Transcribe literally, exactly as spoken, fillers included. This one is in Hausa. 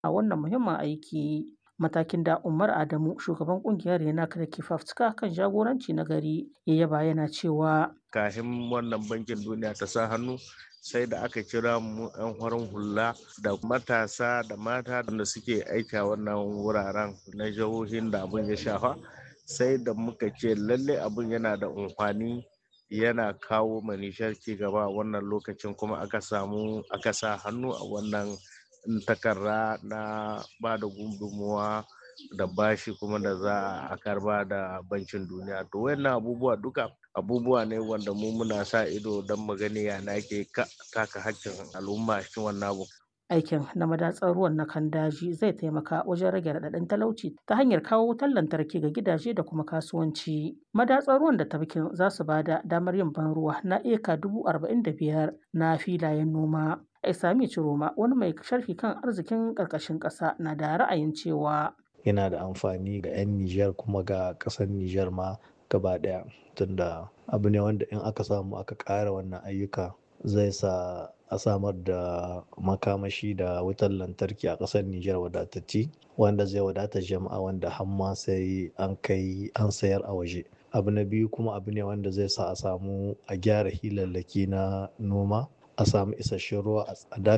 a wannan muhimmin aiki. Matakin da Umar Adamu, shugaban ƙungiyar Renak da ke fafutuka kan jagoranci na gari, ya yaba yana cewa kafin wannan bankin duniya ta sa hannu sai da aka kira mu 'yan farin hula da matasa da mata da suke aiki a wannan wuraren na jihohin da abin ya shafa, sai da muka ce lalle abin yana da amfani, yana kawo ma Nijar ci gaba a wannan lokacin, kuma aka samu aka sa hannu a wannan takarda na ba da gudunmuwa da bashi kuma da za a karba da bankin duniya. To wayannan abubuwa duka abubuwa ne wanda mu muna sa ido don mu gani yana ke taka hakkin al'umma cikin wannan abu. Aikin na madatsar ruwan na Kandaji zai taimaka wajen rage raɗaɗin talauci ta hanyar kawo wutar lantarki ga gidaje da kuma kasuwanci. Madatsar ruwan da tafkin za su ba da damar yin ban ruwa na eka dubu arba'in da biyar na filayen noma. Isami Ciroma, wani mai sharhi kan arzikin ƙarƙashin ƙasa, na da ra'ayin cewa yana da amfani ga 'yan Nijar kuma ga ƙasar Nijar ma gaba ɗaya, tunda abu ne wanda in aka samu aka ƙara wannan ayyuka zai sa a samar da makamashi da wutar lantarki a ƙasar Nijar wadatacce, wanda zai wadata jama'a, wanda hamma sai an kai an sayar a waje. Abu na biyu kuma abu ne wanda zai sa a samu a gyara hilallaki na noma, a samu isasshen ruwa, a